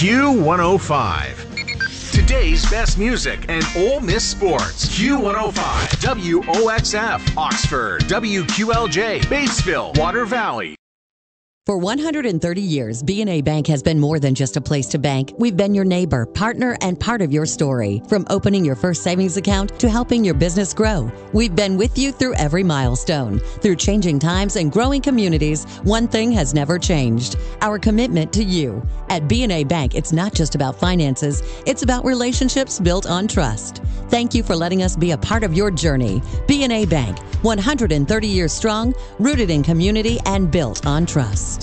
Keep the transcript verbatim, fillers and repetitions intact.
Q one oh five. Today's best music and Ole Miss sports. Q one oh five, W O X F, Oxford, W Q L J, Batesville, Water Valley. For one hundred thirty years, B and A Bank has been more than just a place to bank. We've been your neighbor, partner, and part of your story. From opening your first savings account to helping your business grow, we've been with you through every milestone. Through changing times and growing communities, one thing has never changed: our commitment to you. At B and A Bank, it's not just about finances, it's about relationships built on trust. Thank you for letting us be a part of your journey. B and A Bank, one hundred thirty years strong, rooted in community and built on trust.